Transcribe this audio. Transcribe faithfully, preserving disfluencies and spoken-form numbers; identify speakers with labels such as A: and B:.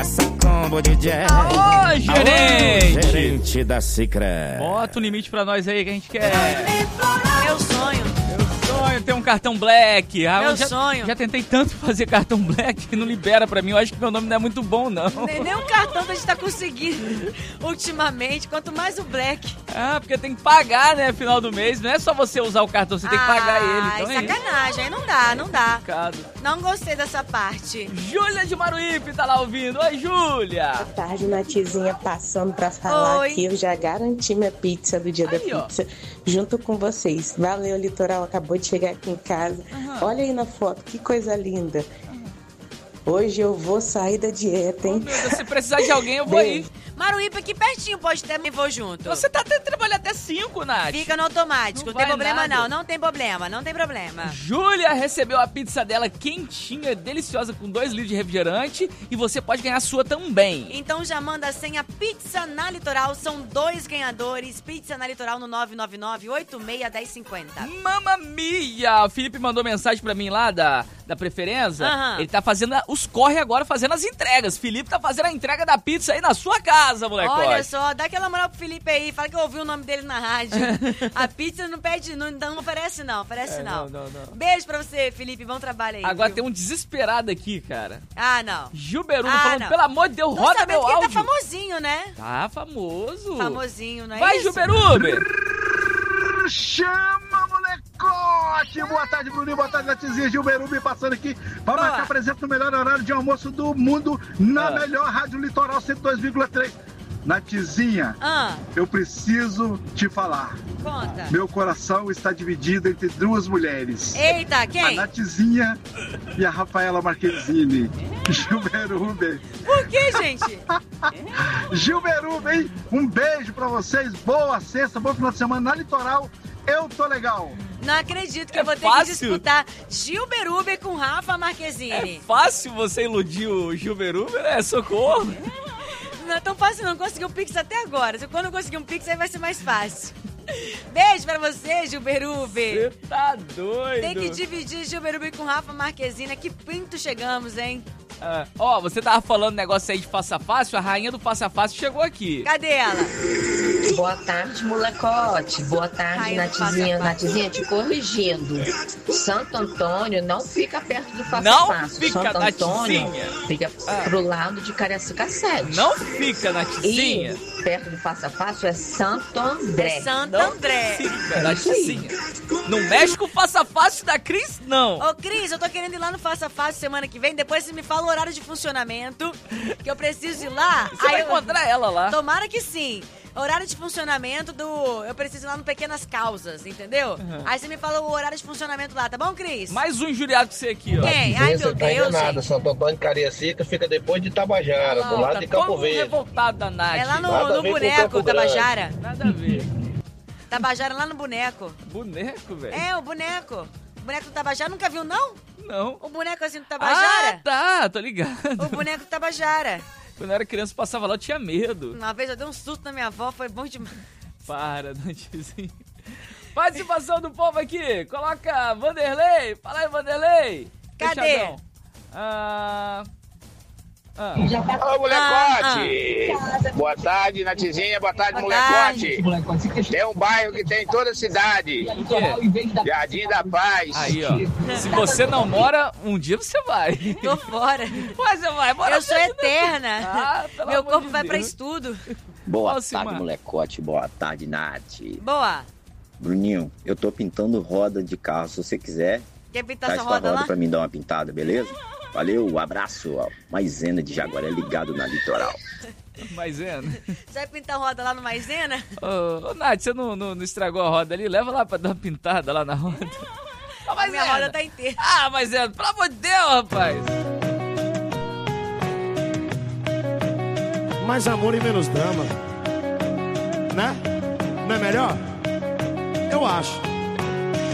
A: Combo D J.
B: Alô, gerente!
A: Alô, gerente da Sicredi.
B: Bota um limite pra nós aí que a gente quer.
C: Meu sonho.
B: Meu sonho ter um cartão Black. Ah,
C: Meu
B: já,
C: sonho.
B: Já tentei tanto fazer cartão Black que não libera pra mim. Eu acho que meu nome não é muito bom, não.
C: Nem, nem um cartão que a gente tá conseguindo ultimamente, quanto mais o Black.
B: Ah, porque tem que pagar, né, final do mês. Não é só você usar o cartão, você tem que pagar ele. Então
C: Ai,
B: é
C: sacanagem, aí não dá, não dá.
B: Complicado.
C: Não gostei dessa parte.
B: Júlia de Maruípe tá lá ouvindo. Oi, Júlia.
D: Boa tarde, Natizinha, passando pra falar
C: Oi.
D: que eu já garanti minha pizza do dia
B: Aí,
D: da
B: ó.
D: pizza junto com vocês. Valeu, Litoral, acabou de chegar aqui em casa.
B: Aham.
D: Olha aí na foto, que coisa linda. Hoje eu vou sair da dieta, hein?
B: Meu Deus, se precisar de alguém, eu vou aí.
C: Maruípe aqui pertinho, pode ter, me vou junto.
B: Você tá até trabalhando até cinco, Nath.
C: Fica no automático,
B: Não
C: não, tem
B: vai
C: problema
B: nada.
C: não, não tem problema, não tem problema.
B: Júlia recebeu a pizza dela quentinha, deliciosa, com dois litros de refrigerante. E você pode ganhar a sua também.
C: Então já manda a senha Pizza na Litoral, são dois ganhadores. Pizza na Litoral no nove nove nove, oito seis, um zero cinco zero.
B: Mamma mia! O Felipe mandou mensagem pra mim lá da, da preferência.
C: Aham.
B: Ele tá fazendo a- os corre agora, fazendo as entregas. Felipe tá fazendo a entrega da pizza aí na sua casa, molecote.
C: Olha só, dá aquela moral pro Felipe aí, fala que eu ouvi o nome dele na rádio. A pizza não pede, não, não oferece não, oferece
B: É,
C: não.
B: não, não, não.
C: Beijo pra você, Felipe, bom trabalho aí.
B: Agora
C: viu?
B: tem um desesperado aqui, cara.
C: Ah, não.
B: Gilberuno
C: Ah,
B: falando,
C: não.
B: pelo amor de Deus,
C: Tô
B: roda
C: sabendo
B: meu
C: que ele
B: áudio.
C: tá famosinho, né?
B: Tá famoso.
C: Famosinho, não é
B: Vai,
C: isso?
B: Gilberuber.
E: Chama, molecote! Boa tarde, Bruninho. Boa tarde, Natizinha. Gilberubi passando aqui pra
C: Boa.
E: marcar presença no melhor horário de almoço do mundo na
B: Ah.
E: melhor Rádio Litoral cento e dois vírgula três. Natizinha,
C: Ah,
E: eu preciso te falar.
C: conta.
E: Meu coração está dividido entre duas mulheres.
C: Eita,
E: A
C: quem?
E: Natizinha e a Rafaela Marquezine. Gilberubi.
C: Por que, gente?
E: Gilberubi, hein? Um beijo pra vocês. Boa sexta, bom final de semana na Litoral. Eu tô legal.
C: Não acredito que
B: É
C: eu vou ter
B: fácil.
C: que disputar Gilberuber com Rafa Marquezine.
B: É fácil você iludir o Gilberuber, né? Socorro.
C: Não é tão fácil não, conseguir um Pix até agora. Quando eu conseguir um Pix, aí vai ser mais fácil. Beijo pra você, Gilberuber.
B: Você tá doido.
C: Tem que dividir Gilberuber com Rafa Marquezine. Que pinto chegamos, hein?
B: Ah, ó, você tava falando negócio aí de face a face, a rainha do face a face chegou aqui.
C: Cadê ela?
F: Boa tarde, molecote. Boa tarde,
C: Ai,
F: Natizinha.
C: não faça
F: Natizinha, te corrigindo. Santo Antônio não fica perto do Face
B: Não
F: a Face.
B: fica,
F: Santo Antônio
B: Natizinha.
F: fica
B: Ah.
F: pro lado de Cariacica sete.
B: Não fica na tizinha.
F: E perto do Face a Face é Santo André.
C: É Santo
B: Não
C: André.
B: fica na
F: É isso aí.
B: tizinha. Não mexe com o face a face da Cris, não.
C: Ô, Cris, eu tô querendo ir lá no Faça Fácil semana que vem. Depois você me fala o horário de funcionamento, que eu preciso ir lá.
B: Você vai
C: eu-
B: encontrar ela lá.
C: Tomara que sim. Horário de funcionamento do... Eu preciso ir lá no Pequenas Causas, entendeu?
B: Uhum.
C: Aí você me fala o horário de funcionamento lá, tá bom, Cris?
B: Mais um injuriado que você aqui, ó.
C: Quem? Ai, meu
G: Você tá
C: Deus,
G: enganado,
C: gente.
G: Santo Antônio de Cariacica fica depois de Tabajara,
B: Olha
G: do
B: lá,
G: lado
B: tá
G: de
B: todo
G: Campo
B: mundo
G: Verde.
B: revoltado da Nath.
C: É lá no,
G: Nada a
C: no
G: ver com
C: boneco,
G: Campo Grande.
C: Tabajara.
B: Nada a ver.
C: Tabajara lá no boneco.
B: Boneco, velho?
C: É, o boneco. O boneco do Tabajara, nunca viu, não?
B: Não.
C: O boneco assim do
B: Ah,
C: Tabajara?
B: tá, tô ligado.
C: O boneco do Tabajara.
B: Quando eu era criança, passava lá, eu tinha medo.
C: Uma vez eu dei um susto na minha avó, foi bom demais.
B: Para, Natizinha. Participação do povo aqui. Coloca Vanderlei. Fala aí, Vanderlei.
C: Cadê?
B: Fechadão. Ah... Ah.
H: Ô, molecote! Boa tarde, Natizinha. Boa tarde,
C: Boa
H: molecote. Tem um bairro que tem em toda a cidade.
B: O quê?
H: Jardim da Paz.
B: Aí, ó. Se você não mora, um dia você vai.
C: Tô fora.
B: Mas você vai, bora.
C: Eu sou eterna.
B: Ah, pelo
C: Meu
B: amor
C: corpo
B: de
C: vai pra
B: Deus.
C: estudo.
I: Boa
B: Nossa,
I: tarde,
B: mano.
I: molecote. Boa tarde, Nath.
C: Boa.
I: Bruninho, eu tô pintando roda de carro. Se você quiser,
C: Quer pintar
I: traz
C: essa
I: tua
C: roda
I: roda
C: lá?
I: pra mim dar uma pintada, beleza? Valeu, abraço. Ó. Maisena de Jaguaré ligado na Litoral.
B: Maisena.
C: Você vai pintar roda lá no Maisena?
B: Ô, ô, Nath, você não, não, não estragou a roda ali? Leva lá pra dar uma pintada lá na roda. Ô,
C: A minha roda tá inteira.
B: Ah, Maisena, pelo amor de Deus, rapaz.
A: Mais amor e menos drama. Né? Não é melhor? Eu acho.